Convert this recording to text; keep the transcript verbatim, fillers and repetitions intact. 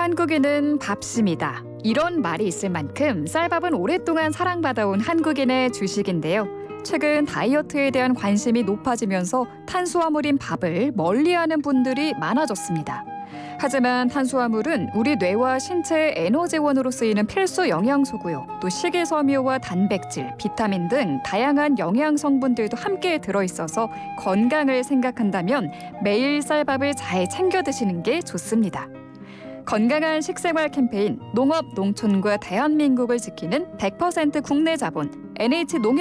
한국인은 밥심이다. 이런 말이 있을 만큼 쌀밥은 오랫동안 사랑받아온 한국인의 주식인데요. 최근 다이어트에 대한 관심이 높아지면서 탄수화물인 밥을 멀리하는 분들이 많아졌습니다. 하지만 탄수화물은 우리 뇌와 신체의 에너지원으로 쓰이는 필수 영양소고요. 또 식이섬유와 단백질, 비타민 등 다양한 영양 성분들도 함께 들어있어서 건강을 생각한다면 매일 쌀밥을 잘 챙겨 드시는 게 좋습니다. 건강한 식생활 캠페인 농업, 농촌과 대한민국을 지키는 백 퍼센트 국내 자본 엔에이치 농협